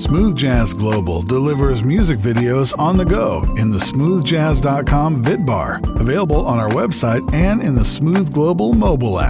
Smooth Jazz Global delivers music videos on the go in the smoothjazz.com vid bar, available on our website and in the Smooth Global mobile app.